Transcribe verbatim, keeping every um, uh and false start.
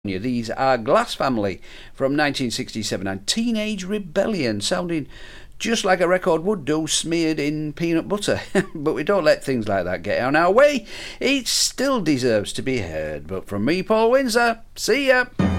These are Glass Family from nineteen sixty-seven and Teenage Rebellion, sounding just like a record would do smeared in peanut butter. But we don't let things like that get on our way. It still deserves to be heard. But from me, Paul Windsor, see ya!